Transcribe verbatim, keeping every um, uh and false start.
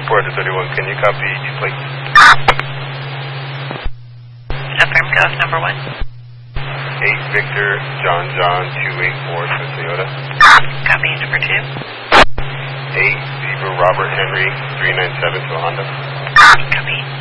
four to thirty-one, can you copy plate? Affirm, go with number one. eight Victor, John John, two eight four to Toyota. Copy, number two. eight Zebra Robert Henry, three nine seven to Honda. Copy.